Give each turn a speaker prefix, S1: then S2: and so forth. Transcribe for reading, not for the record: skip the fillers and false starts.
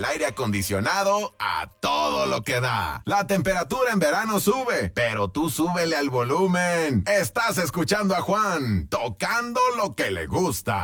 S1: el aire acondicionado a todo lo que da. La temperatura en verano sube, pero tú súbele al volumen. Estás escuchando a Juan, tocando lo que le gusta.